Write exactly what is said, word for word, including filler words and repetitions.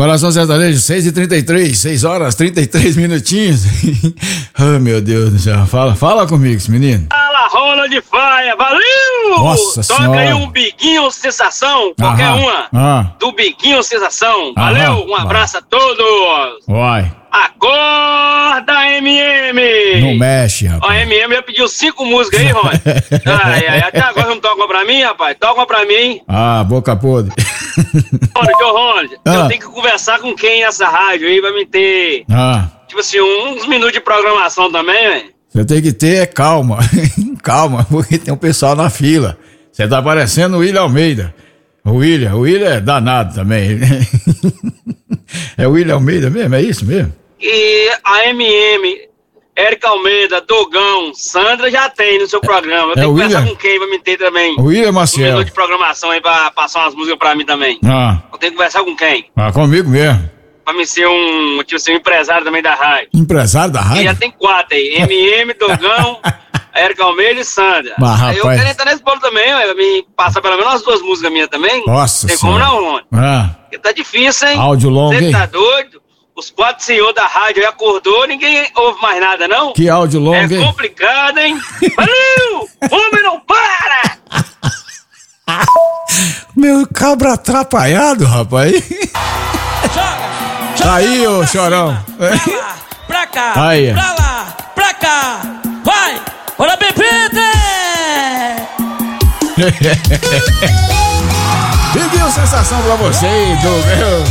Coração Sertanejo, seis e trinta e três, seis horas, trinta e três minutinhos. Oh, meu Deus do céu. Fala, fala comigo, esse menino. Fala, rola de faia, valeu! Nossa Toca senhora. aí um Biguinho Sensação, qualquer Aham. uma. Ah. Do Biguinho Sensação, valeu? Aham. Um abraço a todos. Vai. Acorda, M M! Não mexe, Ó, rapaz. M M já pediu cinco músicas aí, Rony. Ai, ai, até agora não tocam pra mim, rapaz. Tocam pra mim. Ah, boca podre. Rony, ô Rony, Ah. eu tenho que conversar com quem nessa rádio aí vai me ter, Ah, tipo assim, uns minutos de programação também, velho. você tem que ter calma. Calma, porque tem um pessoal na fila. Você tá parecendo o William Almeida. O William, o William é danado também. É o William Almeida mesmo? É isso mesmo? E a M M, Érica Almeida, Dogão, Sandra já tem no seu programa. Eu É tenho o que conversar William? com quem vai me ter também. O William Um Maciel. minuto de programação aí pra passar umas músicas pra mim também. Ah, Eu tenho que conversar com quem? ah, comigo mesmo. Pra me ser um, tipo assim, um empresário também da rádio. Empresário da E já rádio? tem quatro aí, M M, Dogão, Érica Almeida e Sandra. Mas, Aí eu rapaz. quero entrar nesse bolo também, ué, me passar pelo menos umas duas músicas minhas também. Nossa Tem como Senhora. não, Rony? Ah, Porque tá difícil, hein? áudio longo, Você hein? tá doido? Os quatro senhores da rádio aí acordou, ninguém ouve mais nada, não? Que áudio longo, É hein? complicado, hein? Valeu! Homem não para! Meu cabra atrapalhado, rapaz. Joga, Aí, ô chorão. Pra lá, pra cá, Aí. pra lá, pra cá. Vai! Bora, bebida! Biguinho sensação pra você, do meu.